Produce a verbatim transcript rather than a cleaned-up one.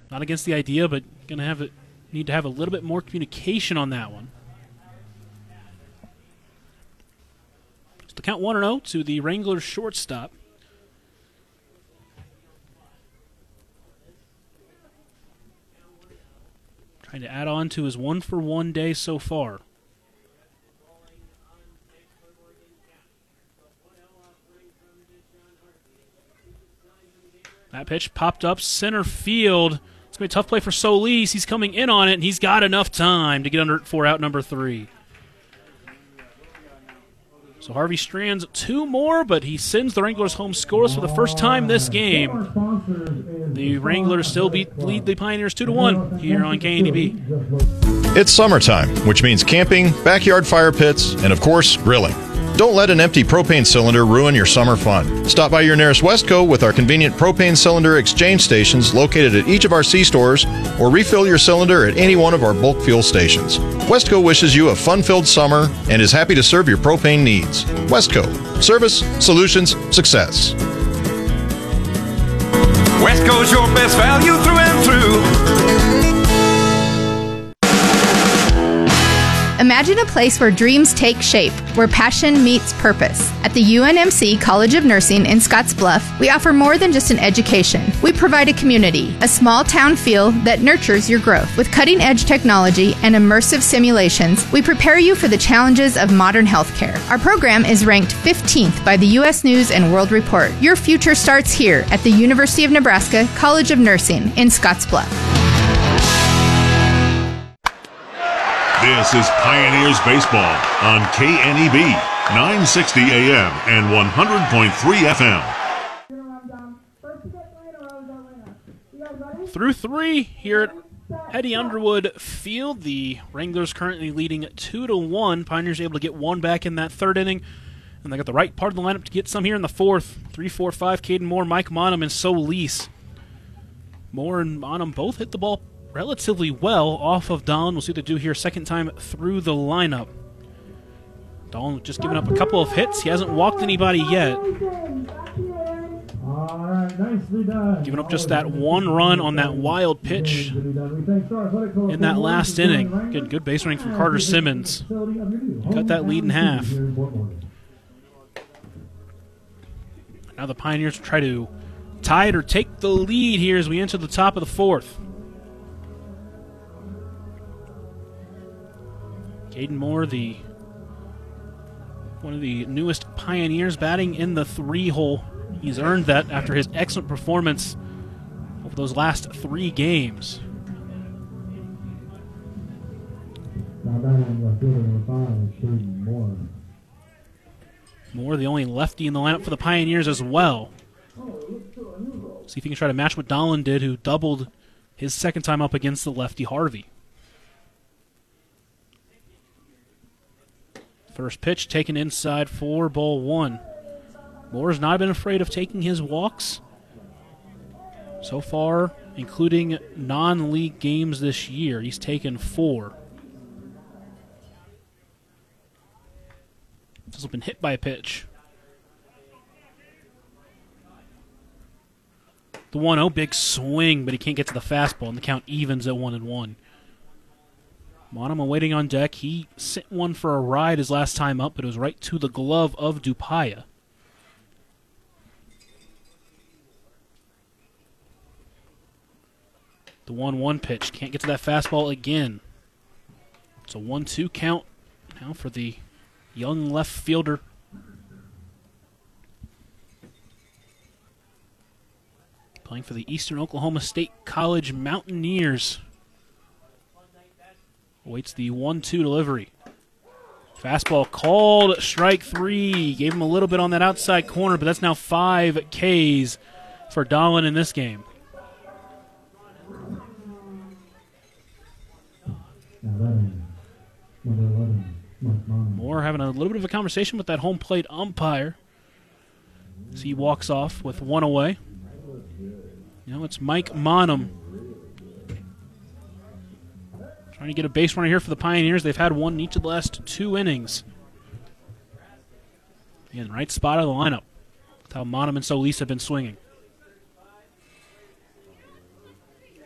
Not against the idea, but going to have it, need to have a little bit more communication on that one. Just to count one and oh to the Wranglers shortstop. Trying to add on to his one for one day so far. That pitch popped up center field. It's going to be a tough play for Solis. He's coming in on it, and he's got enough time to get under it for out number three. So Harvey strands two more, but he sends the Wranglers home scoreless for the first time this game. The Wranglers still beat, lead the Pioneers two to one here on K N E B. It's summertime, which means camping, backyard fire pits, and of course, grilling. Don't let an empty propane cylinder ruin your summer fun. Stop by your nearest Westco with our convenient propane cylinder exchange stations located at each of our C-stores, or refill your cylinder at any one of our bulk fuel stations. Westco wishes you a fun-filled summer and is happy to serve your propane needs. Westco. Service, solutions, success. Westco's your best value through and through. Imagine a place where dreams take shape, where passion meets purpose. At the U N M C College of Nursing in Scottsbluff, we offer more than just an education. We provide a community, a small town feel that nurtures your growth. With cutting-edge technology and immersive simulations, we prepare you for the challenges of modern healthcare. Our program is ranked fifteenth by the U S News and World Report. Your future starts here at the University of Nebraska College of Nursing in Scottsbluff. This is Pioneers Baseball on K N E B, nine sixty A M and one hundred point three F M. Through three here at Eddie Underwood Field, the Wranglers currently leading two to one. Pioneers able to get one back in that third inning, and they got the right part of the lineup to get some here in the fourth. Three, four, five, Caden Moore, Mike Monum, and Solis. Moore and Monum both hit the ball relatively well off of Dolan. We'll see what they do here second time through the lineup. Dolan just giving up a couple of hits. He hasn't walked anybody yet. Giving up just that one run on that wild pitch in that last inning. Good, good base running from Carter Simmons. Cut that lead in half. Now the Pioneers try to tie it or take the lead here as we enter the top of the fourth. Caden Moore, the one of the newest Pioneers, batting in the three-hole. He's earned that after his excellent performance over those last three games. Moore, the only lefty in the lineup for the Pioneers as well. See if he can try to match what Dolan did, who doubled his second time up against the lefty Harvey. First pitch taken inside for ball one. Moore's not been afraid of taking his walks so far, including non-league games this year. He's taken four. He's been hit by a pitch. The one oh, big swing, but he can't get to the fastball, and the count evens at one and one. Monum waiting on deck. He sent one for a ride his last time up, but it was right to the glove of Dupaya. The one one pitch. Can't get to that fastball again. It's a one two count now for the young left fielder. Playing for the Eastern Oklahoma State College Mountaineers. Awaits the one two delivery. Fastball called, strike three. Gave him a little bit on that outside corner, but that's now five Ks for Dolan in this game. Moore having a little bit of a conversation with that home plate umpire as he walks off with one away. Now it's Mike Monum trying to get a base runner here for the Pioneers. They've had one in each of the last two innings. Again, right spot of the lineup. That's how Monum and Solis have been swinging.